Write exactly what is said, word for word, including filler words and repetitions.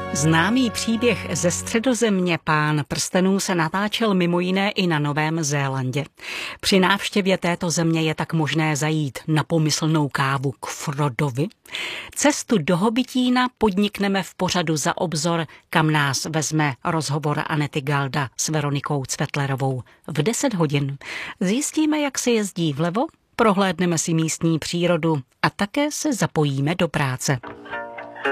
Známý příběh ze Středozemě Pán prstenů se natáčel mimo jiné i na Novém Zélandě. Při návštěvě této země je tak možné zajít na pomyslnou kávu k Frodovi. Cestu do Hobitína podnikneme v pořadu Za obzor, kam nás vezme rozhovor Anety Galda s Veronikou Cvetlerovou v deset hodin. Zjistíme, jak se jezdí vlevo, prohlédneme si místní přírodu a také se zapojíme do práce.